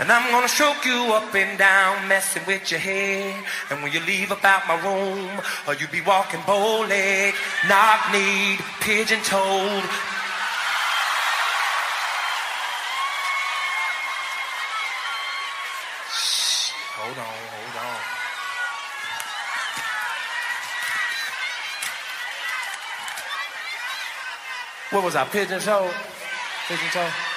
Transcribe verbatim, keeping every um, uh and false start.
And I'm gonna stroke you up and down, messing with your head. And when you leave about my room, or you be walking bow-legged, knock-kneed, pigeon-toed. Shh, hold on, hold on. What was I, pigeon-toed? Pigeon-toed?